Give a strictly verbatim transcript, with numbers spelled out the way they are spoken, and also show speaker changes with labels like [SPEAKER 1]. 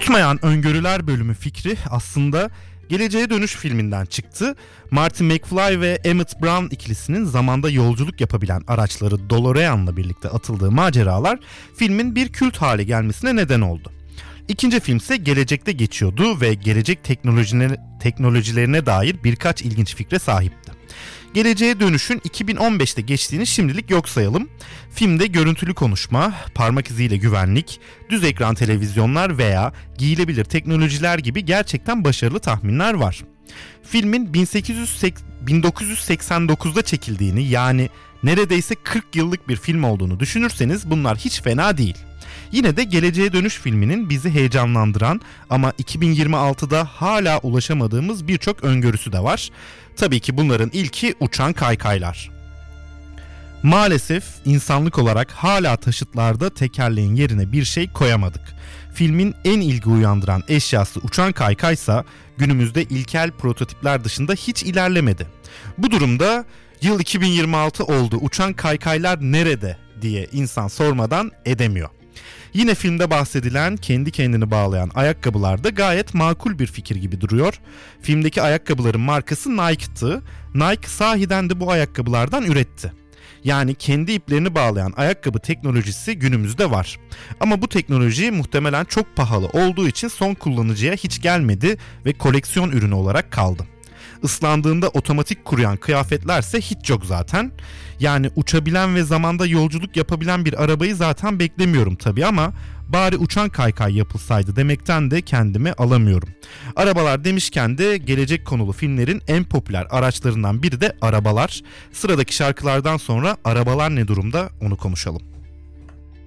[SPEAKER 1] Tutmayan öngörüler bölümü fikri aslında Geleceğe Dönüş filminden çıktı. Marty McFly ve Emmett Brown ikilisinin zamanda yolculuk yapabilen araçları DeLorean'la birlikte atıldığı maceralar filmin bir kült hale gelmesine neden oldu. İkinci film ise gelecekte geçiyordu ve gelecek teknolojilerine, teknolojilerine dair birkaç ilginç fikre sahipti. Geleceğe Dönüş'ün iki bin on beşte geçtiğini şimdilik yok sayalım. Filmde görüntülü konuşma, parmak iziyle güvenlik, düz ekran televizyonlar veya giyilebilir teknolojiler gibi gerçekten başarılı tahminler var. Filmin bin dokuz yüz seksen dokuzda çekildiğini, yani neredeyse kırk yıllık bir film olduğunu düşünürseniz bunlar hiç fena değil. Yine de Geleceğe Dönüş filminin bizi heyecanlandıran ama iki bin yirmi altıda hala ulaşamadığımız birçok öngörüsü de var. Tabii ki bunların ilki uçan kaykaylar. Maalesef insanlık olarak hala taşıtlarda tekerleğin yerine bir şey koyamadık. Filmin en ilgi uyandıran eşyası uçan kaykaysa günümüzde ilkel prototipler dışında hiç ilerlemedi. Bu durumda yıl iki bin yirmi altı oldu, uçan kaykaylar nerede diye insan sormadan edemiyor. Yine filmde bahsedilen kendi kendini bağlayan ayakkabılar da gayet makul bir fikir gibi duruyor. Filmdeki ayakkabıların markası Nike'tı. Nike sahiden de bu ayakkabılardan üretti. Yani kendi iplerini bağlayan ayakkabı teknolojisi günümüzde var. Ama bu teknoloji muhtemelen çok pahalı olduğu için son kullanıcıya hiç gelmedi ve koleksiyon ürünü olarak kaldı. Islandığında otomatik kuruyan kıyafetlerse hiç yok zaten. Yani uçabilen ve zamanda yolculuk yapabilen bir arabayı zaten beklemiyorum tabii ama bari uçan kaykay yapılsaydı demekten de kendimi alamıyorum. Arabalar demişken de gelecek konulu filmlerin en popüler araçlarından biri de arabalar. Sıradaki şarkılardan sonra arabalar ne durumda onu konuşalım.